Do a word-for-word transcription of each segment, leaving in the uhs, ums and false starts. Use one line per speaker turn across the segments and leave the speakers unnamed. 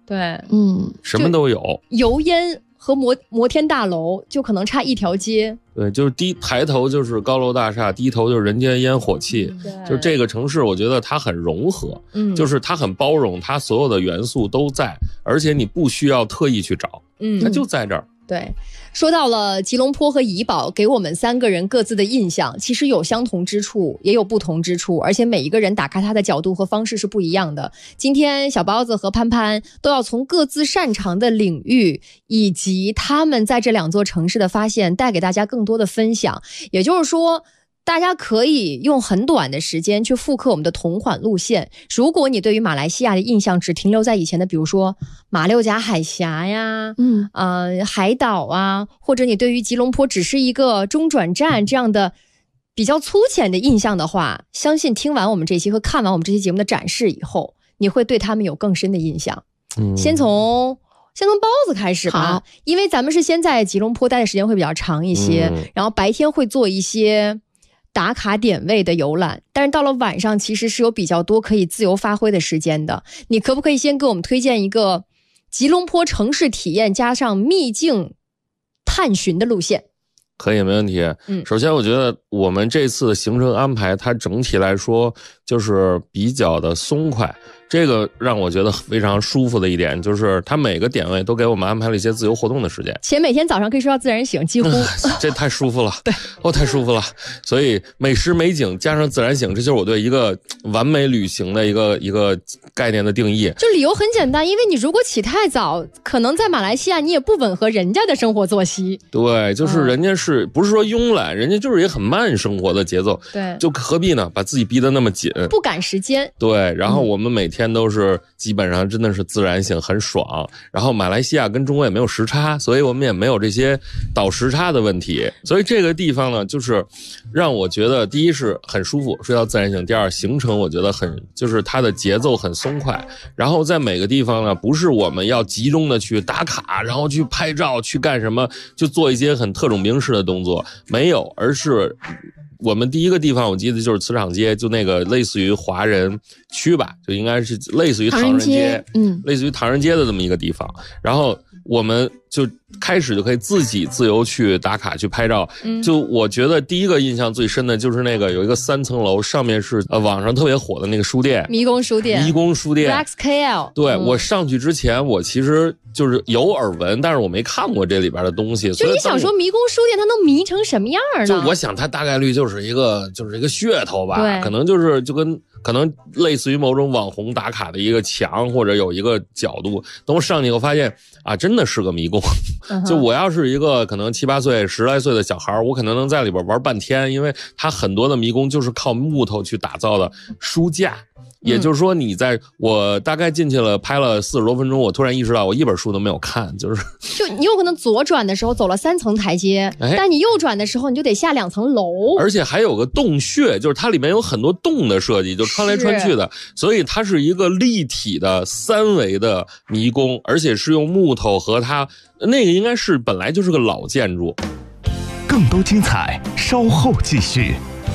对，
嗯，
什么都有，
油烟和摩摩天大楼就可能差一条街。
对，就是低抬头就是高楼大厦，低头就是人间烟火气。
嗯、
就是这个城市，我觉得它很融合，
嗯，
就是它很包容，它所有的元素都在，而且你不需要特意去找，
嗯，
它就在这儿。
对，说到了吉隆坡和怡保给我们三个人各自的印象，其实有相同之处，也有不同之处，而且每一个人打开它的角度和方式是不一样的。今天小包子和潘潘都要从各自擅长的领域以及他们在这两座城市的发现带给大家更多的分享，也就是说大家可以用很短的时间去复刻我们的同款路线。如果你对于马来西亚的印象只停留在以前的，比如说马六甲海峡呀，
嗯，
呃，海岛啊，或者你对于吉隆坡只是一个中转站这样的比较粗浅的印象的话，相信听完我们这期和看完我们这期节目的展示以后，你会对他们有更深的印象。
嗯，
先从先从包子开始吧
好，
因为咱们是先在吉隆坡待的时间会比较长一些，
嗯、
然后白天会做一些打卡点位的游览，但是到了晚上其实是有比较多可以自由发挥的时间的。你可不可以先给我们推荐一个吉隆坡城市体验加上秘境探寻的路线？
可以，没问题。
嗯，
首先我觉得我们这次的行程安排，它整体来说就是比较的松快。这个让我觉得非常舒服的一点，就是它每个点位都给我们安排了一些自由活动的时间，
且每天早上可以睡到自然醒，几乎、
嗯、这太舒服了。
对，
哦，太舒服了。所以美食美景加上自然醒，这就是我对一个完美旅行的一个一个概念的定义。
就理由很简单，因为你如果起太早，可能在马来西亚你也不吻合人家的生活作息。
对，就是人家是、嗯、不是说慵懒，人家就是一个很慢生活的节奏。
对，
就何必呢？把自己逼得那么紧，
不赶时间。
对，然后我们每天都是基本上真的是自然醒，很爽。然后马来西亚跟中国也没有时差，所以我们也没有这些倒时差的问题。所以这个地方呢，就是让我觉得第一是很舒服，睡到自然醒；第二，行程我觉得很就是它的节奏很松快。然后在每个地方呢，不是我们要集中的去打卡，然后去拍照，去干什么，就做一些很特种兵式的动作，没有，而是我们第一个地方我记得就是磁场街，就那个类似于华人区吧，就应该是类似于唐人街，
嗯，
类似于唐人街的这么一个地方。然后我们就开始就可以自己自由去打卡去拍照。
嗯，
就我觉得第一个印象最深的就是那个有一个三层楼，上面是呃网上特别火的那个书店，
迷宫书店，
迷宫书店
Rex K L。
对、
嗯，
我上去之前，我其实就是有耳闻，但是我没看过这里边的东西。
就你想说迷宫书店它能迷成什么样呢？
就我想它大概率就是一个就是一个噱头吧，
对，
可能就是就跟可能类似于某种网红打卡的一个墙或者有一个角度。等我上去以后发现啊，真的是个迷宫。
嗯、
就我要是一个可能七八岁十来岁的小孩，我可能能在里边玩半天，因为它很多的迷宫就是靠木头去打造的书架。也就是说，你在我大概进去了拍了四十多分钟，我突然意识到我一本书都没有看，就是
就你有可能左转的时候走了三层台阶，
哎、
但你右转的时候你就得下两层楼，
而且还有个洞穴，就是它里面有很多洞的设计，就穿来穿去的，所以它是一个立体的三维的迷宫，而且是用木头和它那个应该是本来就是个老建筑。
更多精彩稍后继续。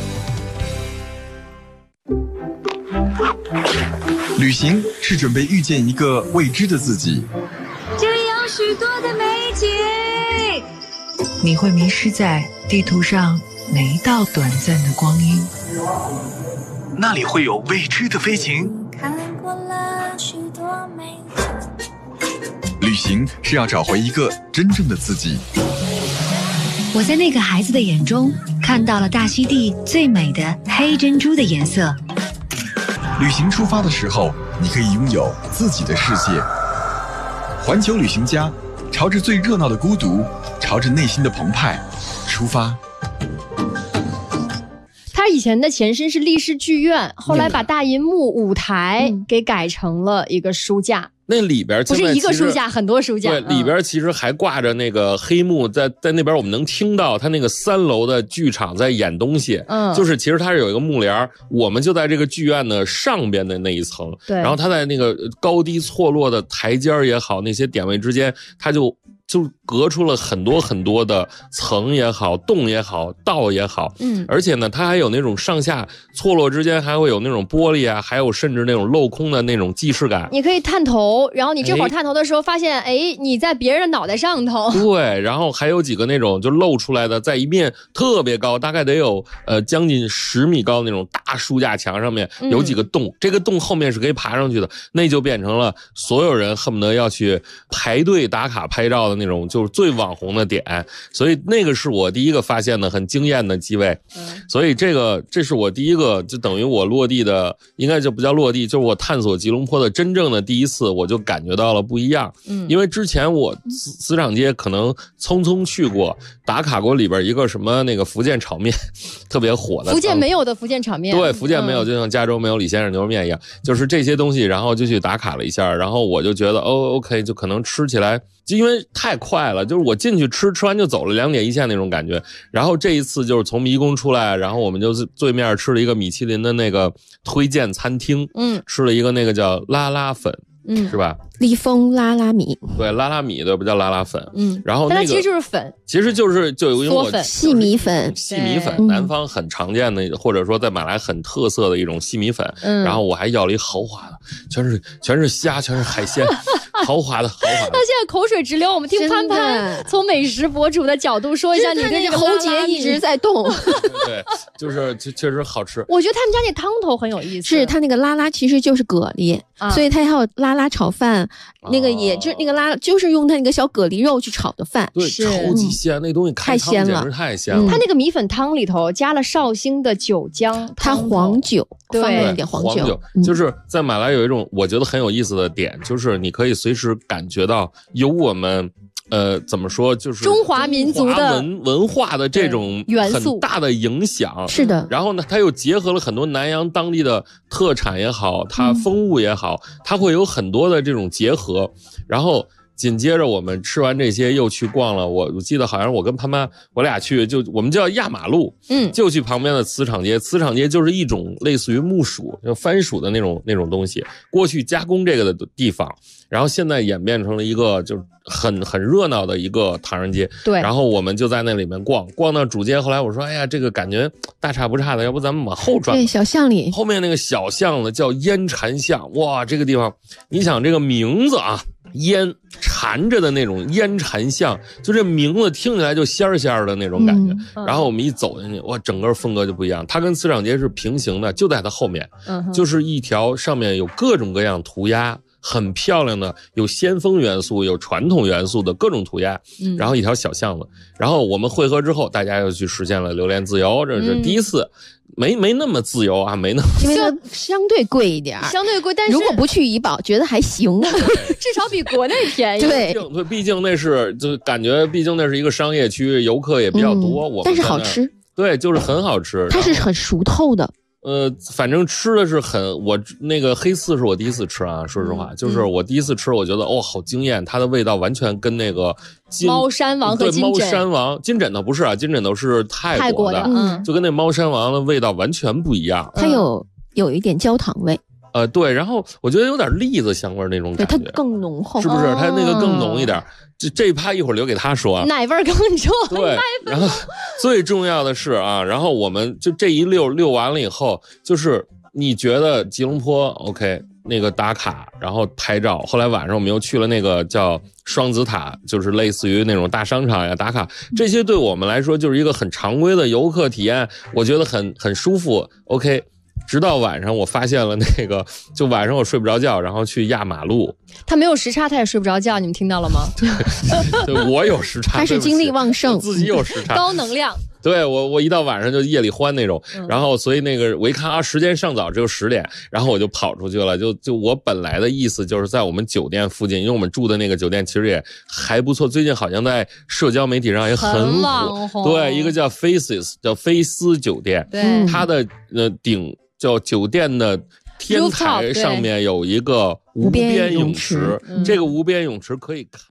旅行是准备遇见一个未知的自己，
这里有许多的美景，
你会迷失在地图上每一道短暂的光阴，
那里会有未知的飞行。
看过了许多美景，
旅行是要找回一个真正的自己。
我在那个孩子的眼中看到了大溪地最美的黑珍珠的颜色。
旅行出发的时候，你可以拥有自己的世界。环球旅行家，朝着最热闹的孤独，朝着内心的澎湃出发。
它以前的前身是立式剧院，后来把大银幕舞台给改成了一个书架。
那里边
不是一个书架，很多书架。
对，里边其实还挂着那个黑幕，在在那边我们能听到他那个三楼的剧场在演东西。
嗯，
就是其实它是有一个幕帘，我们就在这个剧院的上边的那一层。
对，
然后它在那个高低错落的台阶也好，那些点位之间，它就就隔出了很多很多的层也好，洞也好，道也好，
嗯，
而且呢，它还有那种上下错落之间还会有那种玻璃啊，还有甚至那种镂空的那种既视感。
你可以探头，然后你这会儿探头的时候发现，哎，你在别人的脑袋上头。
对，然后还有几个那种就露出来的，在一面特别高，大概得有呃将近十米高的那种大书架墙上面有几个洞，嗯、这个洞后面是可以爬上去的，那就变成了所有人恨不得要去排队打卡拍照的那种，就是最网红的点。所以那个是我第一个发现的很惊艳的机位，嗯、所以这个这是我第一个，就等于我落地的，应该就不叫落地，就是我探索吉隆坡的真正的第一次，我就感觉到了不一样。嗯，因为之前我磁场街可能匆匆去过，打卡过里边一个什么那个福建炒面，特别火的。
福建没有的福建炒面。
对，福建没有，嗯、就像加州没有李先生牛肉面一样，就是这些东西，然后就去打卡了一下，然后我就觉得哦 ，OK， 就可能吃起来。就因为太快了，就是我进去吃，吃完就走了，两点一线那种感觉。然后这一次就是从迷宫出来，然后我们就对面吃了一个米其林的那个推荐餐厅，嗯，吃了一个那个叫拉拉粉，嗯，是吧？
立丰拉拉米，
对，拉拉米对，不叫拉拉粉，嗯，然后那个
但它其实就是粉，
其实就是就因为我
细米粉，
细米粉，南方很常见的，或者说在马来很特色的一种细米粉，嗯，然后我还要了一豪华的，全是全是虾，全是海鲜，豪华的豪华的。
他现在口水直流，我们听潘潘从美食博主的角度说一下，你对这个
喉结一直在动，
对，就是确实好吃。
我觉得他们家那汤头很有意思，
是他那个拉拉其实就是蛤蜊，啊、所以他还有拉拉炒饭。那个也就那个拉就是用它那个小蛤蜊肉去炒的饭，
对，超级鲜，那东西
太鲜了，
简直太鲜了。
它那个米粉汤里头加了绍兴的酒浆，
它黄酒，放了一点黄酒。
黄酒就是在马来有一种我觉得很有意思的点，就是你可以随时感觉到有我们。呃，怎么说？就是
中华民族的
文文化的这种很大的影响，
是的。
然后呢，它又结合了很多南洋当地的特产也好，它风物也好，它会有很多的这种结合。然后紧接着我们吃完这些，又去逛了。我我记得好像我跟潘潘我俩去，就我们就要压马路，嗯，就去旁边的磁场街。磁场街就是一种类似于木薯、就番薯的那种那种东西，过去加工这个的地方。然后现在演变成了一个就是很很热闹的一个唐人街，
对。
然后我们就在那里面逛，逛到主街。后来我说，哎呀，这个感觉大差不差的，要不咱们往后转？
对，小巷里
后面那个小巷子叫烟禅巷，哇，这个地方，你想这个名字啊，烟缠着的那种烟禅巷，就这名字听起来就仙儿仙儿的那种感觉。嗯、然后我们一走进去，哇，整个风格就不一样。它跟磁场街是平行的，就在它后面，嗯、就是一条上面有各种各样涂鸦。很漂亮的，有先锋元素，有传统元素的各种涂鸦，嗯、然后一条小巷子，然后我们汇合之后，大家又去实现了榴莲自由，这是第一次，嗯、没没那么自由啊，没那么，
因为它相对贵一点，
相对贵，但是
如果不去怡保，觉得还行，
至少比国内便宜。
对，
对，毕竟那是就感觉，毕竟那是一个商业区，游客也比较多，嗯、我
但是好吃，
对，就是很好吃，
它是很熟透的。
呃，反正吃的是很，我那个黑刺是我第一次吃啊，说实话，嗯、就是我第一次吃，我觉得哦，好惊艳，它的味道完全跟那个金
猫山王和金
枕，对，猫山王金枕头不是啊，金枕头是泰国的，
泰国的嗯、
就跟那猫山王的味道完全不一样，
它有有一点焦糖味。
呃，对，然后我觉得有点栗子香味那种感觉，
对，它更浓厚，
是不是？它那个更浓一点。这这一趴一会儿留给他说啊，
奶味更重。
对，然后最重要的是啊，然后我们就这一溜溜完了以后，就是你觉得吉隆坡 OK 那个打卡，然后拍照，后来晚上我们又去了那个叫双子塔，就是类似于那种大商场呀打卡，这些对我们来说就是一个很常规的游客体验，我觉得很很舒服 OK。直到晚上，我发现了那个，就晚上我睡不着觉，然后去压马路。
他没有时差，他也睡不着觉，你们听到了吗？
对，对我有时差，
他是精力旺盛，
自己有时差，
高能量。
对我，我一到晚上就夜里欢那种，嗯、然后所以那个我一看啊，时间尚早，只有十点，然后我就跑出去了。就就我本来的意思就是在我们酒店附近，因为我们住的那个酒店其实也还不错，最近好像在社交媒体上也很火。
很网红。
对，一个叫 Faces 叫菲斯酒店，
对，
它的呃顶。叫酒店的天台上面有一个无边泳池，这个无边泳池可以看。